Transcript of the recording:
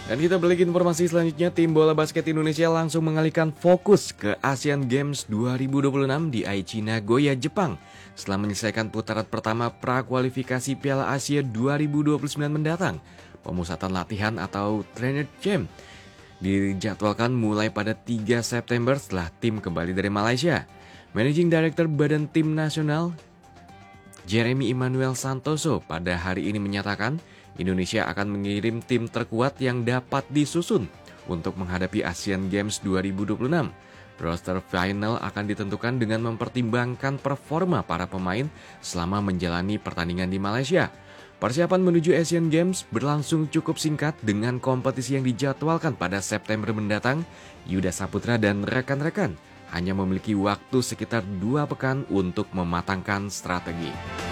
Dan kita balik informasi selanjutnya, tim bola basket Indonesia langsung mengalihkan fokus ke Asian Games 2026 di Aichi, Nagoya, Jepang. Setelah menyelesaikan putaran pertama prakualifikasi Piala Asia 2029 mendatang, pemusatan latihan atau trainer camp dijadwalkan mulai pada 3 September setelah tim kembali dari Malaysia. Managing Director Badan Tim Nasional Jeremy Emmanuel Santoso pada hari ini menyatakan Indonesia akan mengirim tim terkuat yang dapat disusun untuk menghadapi Asian Games 2026. Roster final akan ditentukan dengan mempertimbangkan performa para pemain selama menjalani pertandingan di Malaysia. Persiapan menuju Asian Games berlangsung cukup singkat dengan kompetisi yang dijadwalkan pada September mendatang. Yuda Saputra dan rekan-rekan hanya memiliki waktu sekitar 2 pekan untuk mematangkan strategi.